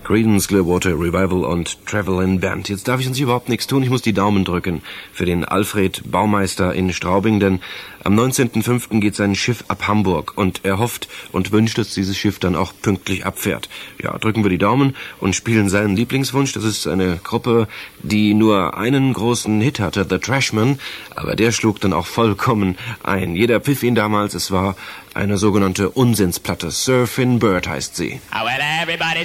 Creedence Clearwater Revival und Travelin' Band. Jetzt darf ich uns überhaupt nichts tun. Ich muss die Daumen drücken für den Alfred Baumeister in Straubing, denn am 19.05. geht sein Schiff ab Hamburg und er hofft und wünscht, dass dieses Schiff dann auch pünktlich abfährt. Ja, drücken wir die Daumen und spielen seinen Lieblingswunsch. Das ist eine Gruppe, die nur einen großen Hit hatte, The Trashmen, aber der schlug dann auch vollkommen ein. Jeder pfiff ihn damals. Es war eine sogenannte Unsinnsplatte. Surfin' Bird heißt sie. Oh, well, everybody